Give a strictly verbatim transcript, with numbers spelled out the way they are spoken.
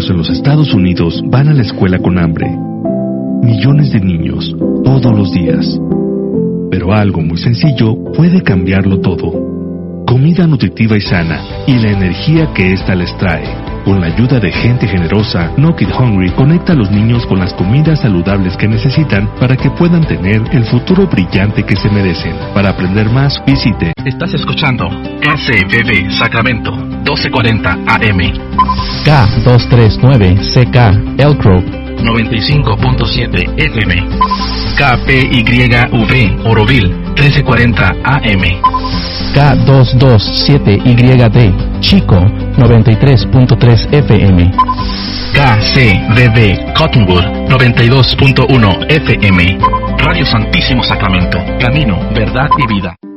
niños en los Estados Unidos van a la escuela con hambre. Millones de niños, todos los días. Pero algo muy sencillo puede cambiarlo todo. Comida nutritiva y sana, y la energía que ésta les trae. Con la ayuda de gente generosa, No Kid Hungry conecta a los niños con las comidas saludables que necesitan para que puedan tener el futuro brillante que se merecen. Para aprender más, visite. Estás escuchando S B B Sacramento, doce cuarenta A M. K doscientos treinta y nueve C K Elk Grove, noventa y cinco punto siete F M. K P Y V Oroville, trece cuarenta A M. K doscientos veintisiete Y D Chico, noventa y tres punto tres F M. K C V B Cottonwood, noventa y dos punto uno F M. Radio Santísimo Sacramento, camino, verdad y vida.